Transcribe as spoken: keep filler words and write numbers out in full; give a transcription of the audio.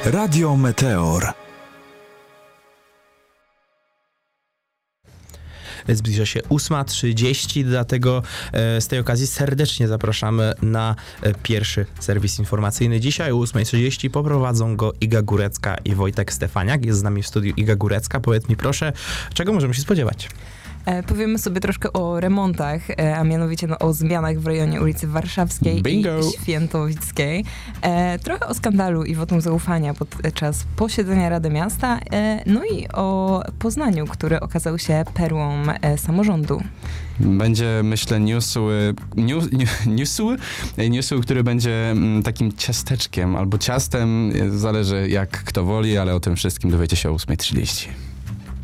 Radio Meteor. Zbliża się ósma trzydzieści, dlatego e, z tej okazji serdecznie zapraszamy na e, pierwszy serwis informacyjny. Dzisiaj o ósma trzydzieści poprowadzą go Iga Górecka i Wojtek Stefaniak. Jest z nami w studiu Iga Górecka. Powiedz mi proszę, czego możemy się spodziewać? E, powiemy sobie troszkę o remontach, e, a mianowicie no, o zmianach w rejonie ulicy Warszawskiej Bingo. i Świętowickiej. E, trochę o skandalu i wotum zaufania podczas posiedzenia Rady Miasta, e, no i o Poznaniu, który okazał się perłą e, samorządu. Będzie, myślę, newsł, news, newsł, newsł, który będzie takim ciasteczkiem albo ciastem, zależy jak kto woli, ale o tym wszystkim dowiecie się o ósma trzydzieści.